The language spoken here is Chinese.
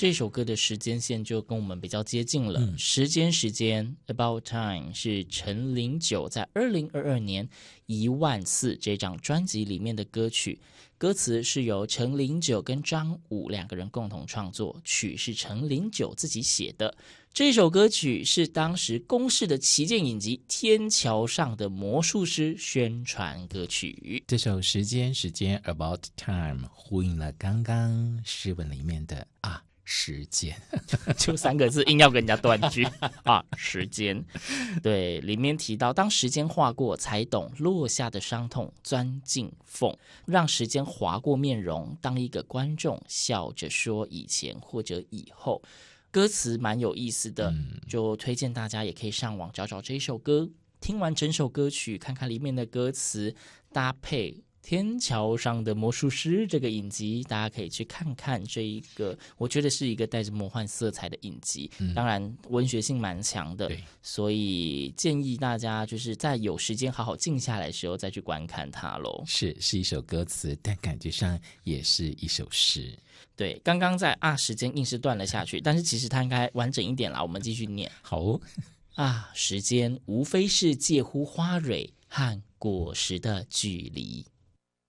这首歌的时间线就跟我们比较接近了。时间 About Time 是陈零九在2022年10000次这张专辑里面的歌曲，歌词是由陈零九跟张武两个人共同创作，曲是陈零九自己写的。这首歌曲是当时公视的旗舰影集《天桥上的魔术师》宣传歌曲。 这首时间 About Time 呼应了刚刚诗文里面的时间就3个字硬要跟人家断句时间。对，里面提到当时间划过才懂落下的伤痛钻进缝，让时间划过面容，当一个观众笑着说以前或者以后。歌词蛮有意思的，就推荐大家也可以上网找找这一首歌，听完整首歌曲看看里面的歌词，搭配天桥上的魔术师这个影集，大家可以去看看这一个我觉得是一个带着魔幻色彩的影集，当然文学性蛮强的，所以建议大家就是在有时间好好静下来的时候再去观看它咯。 是一首歌词，但感觉上也是一首诗。 对，刚刚在时间硬是断了下去，但是其实它应该完整一点啦，我们继续念。 好时间无非是介乎花蕊和果实的距离。